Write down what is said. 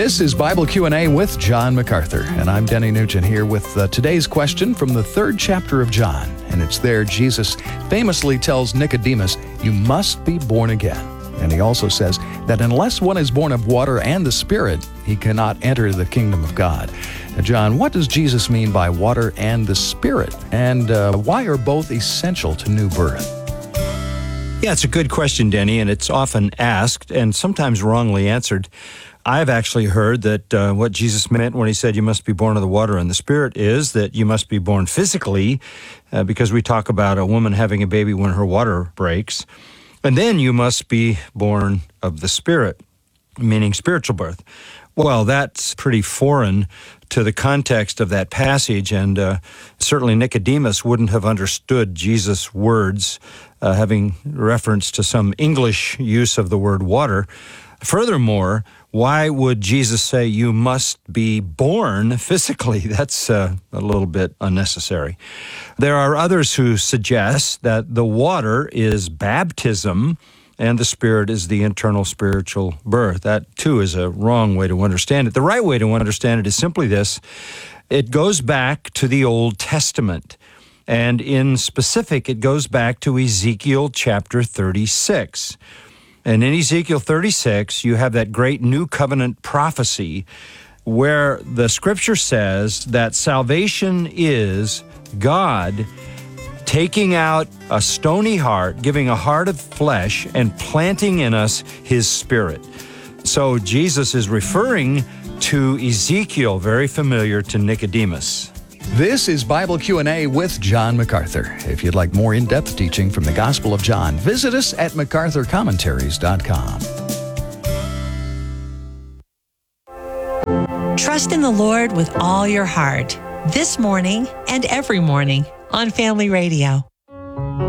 This is Bible Q&A with John MacArthur, and I'm Denny Nugent here with today's question from the 3rd chapter of John. And it's there Jesus famously tells Nicodemus, you must be born again. And he also says that unless one is born of water and the Spirit, he cannot enter the kingdom of God. Now, John, what does Jesus mean by water and the Spirit? And why are both essential to new birth? Yeah, it's a good question, Denny, and it's often asked and sometimes wrongly answered. I've actually heard that what Jesus meant when he said you must be born of the water and the Spirit is that you must be born physically, because we talk about a woman having a baby when her water breaks. And then you must be born of the Spirit, meaning spiritual birth. Well, that's pretty foreign to the context of that passage, and certainly Nicodemus wouldn't have understood Jesus' words, having reference to some English use of the word water. Furthermore, why would Jesus say you must be born physically? That's a little bit unnecessary. There are others who suggest that the water is baptism and the Spirit is the internal spiritual birth. That, too, is a wrong way to understand it. The right way to understand it is simply this. It goes back to the Old Testament. And in specific, it goes back to Ezekiel chapter 36. And in Ezekiel 36, you have that great New Covenant prophecy where the Scripture says that salvation is God taking out a stony heart, giving a heart of flesh, and planting in us His Spirit. So Jesus is referring to Ezekiel, very familiar to Nicodemus. This is Bible Q&A with John MacArthur. If you'd like more in-depth teaching from the Gospel of John, visit us at MacArthurCommentaries.com. Trust in the Lord with all your heart, this morning and every morning on Family Radio.